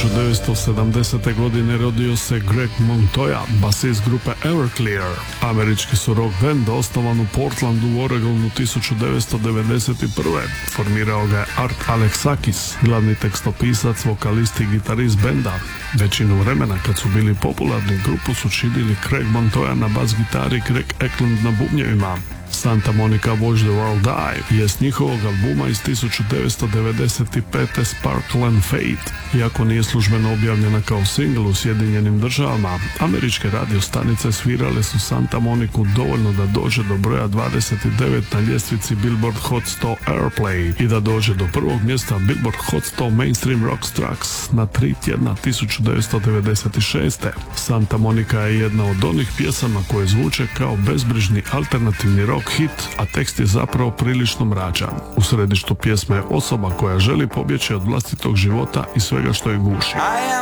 1970. godine rodio se Greg Montoya, basist grupe Everclear. Američki su rock band osnovan u Portlandu u Oregonu 1991. Formirao ga je Art Alexakis, glavni tekstopisac, vokalist i gitarist benda. Većinu vremena kad su bili popularni, grupu su činili Craig Montoya na bas gitari, Greg Eklund na bubnjevima. Santa Monica Watch the World Die je s njihovog albuma iz 1995. Sparkle and Fate. Iako nije službeno objavljena kao singl u Sjedinjenim Državama, američke radio stanice svirale su Santa Moniku dovoljno da dođe do broja 29 na ljestvici Billboard Hot 100 Airplay i da dođe do prvog mjesta Billboard Hot 100 Mainstream Rock Tracks na 3 tjedna 1996. Santa Monica je jedna od onih pjesama koje zvuče kao bezbrižni alternativni rock hit, a tekst je zapravo prilično mračan. U središtu pjesme je osoba koja želi pobjeći od vlastitog života i svega što je guši.